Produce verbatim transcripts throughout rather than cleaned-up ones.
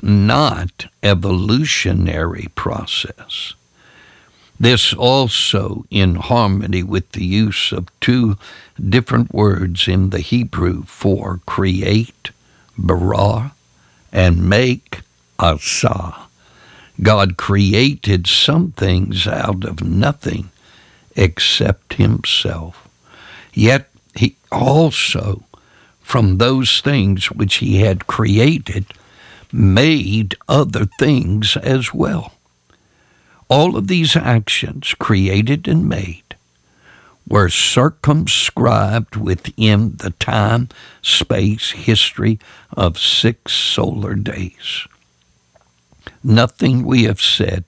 not evolutionary process. This also in harmony with the use of two different words in the Hebrew for create, bara, and make, asa. God created some things out of nothing except himself. Yet he also, from those things which he had created, made other things as well. All of these actions, created and made, were circumscribed within the time, space, history of six solar days. Nothing we have said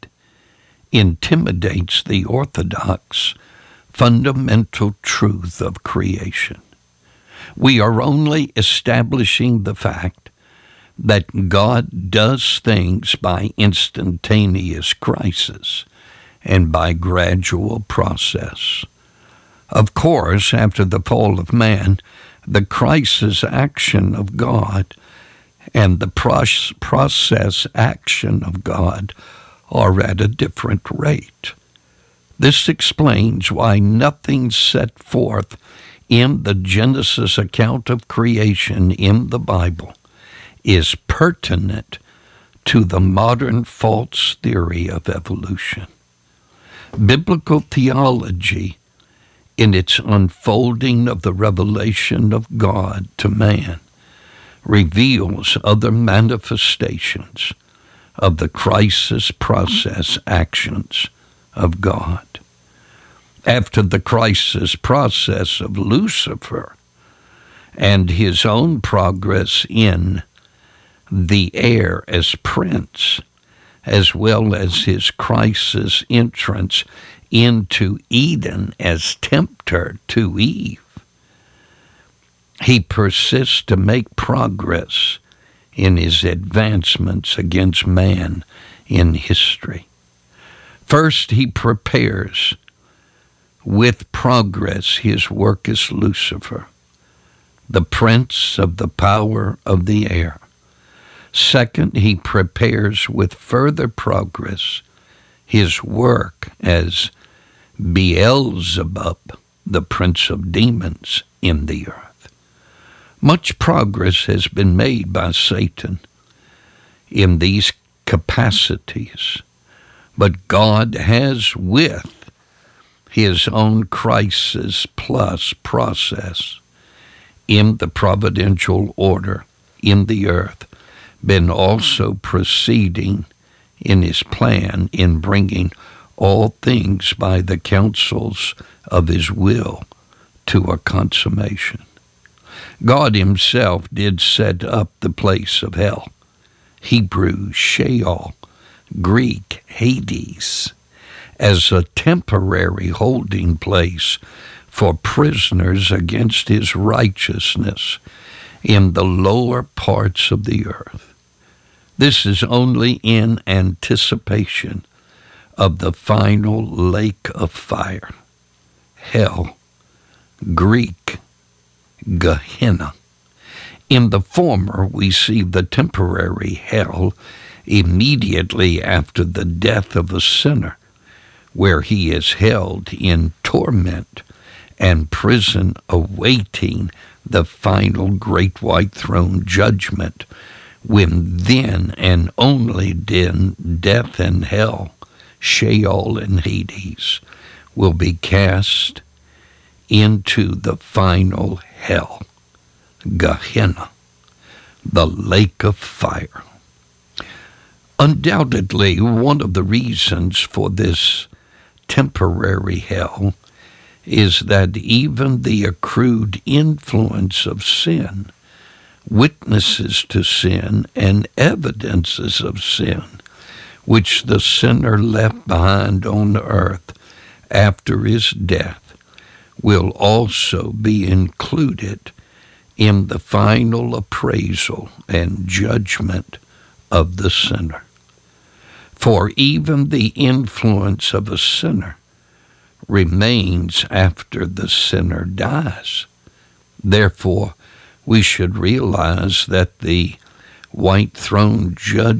intimidates the orthodox fundamental truth of creation. We are only establishing the fact that God does things by instantaneous crisis and by gradual process. Of course, after the fall of man, the crisis action of God and the process action of God are at a different rate. This explains why nothing set forth in the Genesis account of creation in the Bible is pertinent to the modern false theory of evolution. Biblical theology, in its unfolding of the revelation of God to man, reveals other manifestations of the crisis process actions of God. After the crisis process of Lucifer and his own progress in the air as prince, as well as his crisis entrance into Eden as tempter to Eve, he persists to make progress in his advancements against man in history. First, he prepares with progress his work as Lucifer, the prince of the power of the air. Second, he prepares with further progress his work as Beelzebub, the prince of demons in the earth. Much progress has been made by Satan in these capacities, but God has, with his own crisis plus process in the providential order in the earth, been also proceeding in his plan in bringing all things by the counsels of his will to a consummation. God himself did set up the place of hell, Hebrew Sheol, Greek Hades, as a temporary holding place for prisoners against his righteousness in the lower parts of the earth. This is only in anticipation of the final lake of fire, hell, Greek Gehenna. In the former, we see the temporary hell immediately after the death of a sinner, where he is held in torment and prison awaiting the final great white throne judgment, when then and only then death and hell, Sheol and Hades, will be cast into the final hell, Gehenna, the lake of fire. Undoubtedly, one of the reasons for this temporary hell is that even the accrued influence of sin, witnesses to sin and evidences of sin, which the sinner left behind on earth after his death, will also be included in the final appraisal and judgment of the sinner. For even the influence of a sinner remains after the sinner dies. Therefore, we should realize that the white throne judgment